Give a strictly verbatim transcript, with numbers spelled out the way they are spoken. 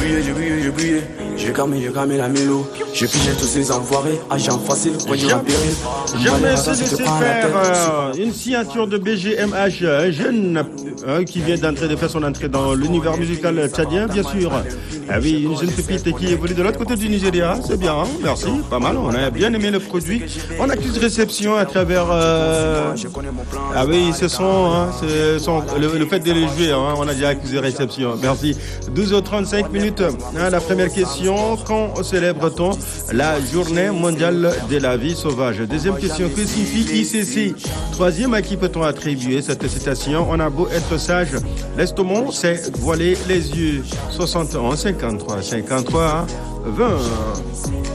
brillé, j'ai brillé, j'ai brillé. J'ai camé, j'ai camé la mélo. J'ai pigé tous ces enfoirés, agents faciles, voyons en péril. Jamais se laisser faire euh, une signature de B G M H, un jeune euh, qui vient d'entrer, de faire son entrée dans l'univers musical tchadien, bien sûr. Ah oui, une jeune pépite qui évolue de l'autre côté du Nigeria, c'est bien, hein, merci, pas mal, on a bien aimé le produit. On accuse réception à travers... Euh, ah oui, ce sont, hein, ce sont le, le fait de les jouer, hein, on a déjà accusé réception, merci. douze heures trente-cinq minutes, hein, la première question, quand célèbre-t-on la journée mondiale de la vie sauvage? Deuxième question, que signifie I C C? Troisième, à qui peut-on attribuer cette citation? On a beau être sage, l'estomac, c'est voiler les yeux. soixante et onze, cinquante-trois, cinquante-trois, vingt.